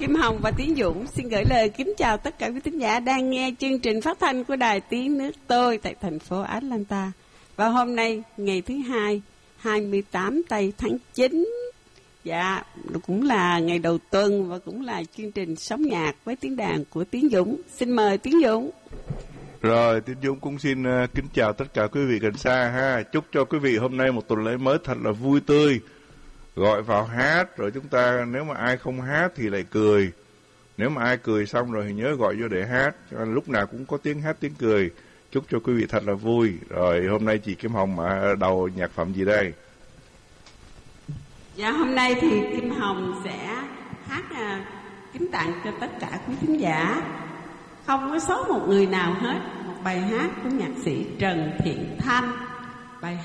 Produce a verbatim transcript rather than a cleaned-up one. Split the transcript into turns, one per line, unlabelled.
Kim Hồng và Tiến Dũng xin gửi lời kính chào tất cả quý thính giả đang nghe chương trình phát thanh của Đài Tiếng Nước Tôi tại thành phố Atlanta. Và hôm nay, ngày thứ hai, hai mươi tám tây tháng chín, dạ, cũng là ngày đầu tuần và cũng là chương trình sống nhạc với tiếng đàn của Tiến Dũng. Xin mời Tiến Dũng.
Rồi, Tiến Dũng cũng xin uh, kính chào tất cả quý vị gần xa ha. Chúc cho quý vị hôm nay một tuần lễ mới thật là vui tươi. Gọi vào hát, rồi chúng ta nếu mà ai không hát thì lại cười. Nếu mà ai cười xong rồi thì nhớ gọi vô để hát. Cho nên lúc nào cũng có tiếng hát tiếng cười. Chúc cho quý vị thật là vui. Rồi hôm nay chị Kim Hồng ở đầu nhạc phẩm gì đây?
Dạ, hôm nay thì Kim Hồng sẽ hát à, kính tặng cho tất cả quý khán giả. Không có sót một người nào hết. Một bài hát của nhạc sĩ Trần Thiện Thanh. Bài hát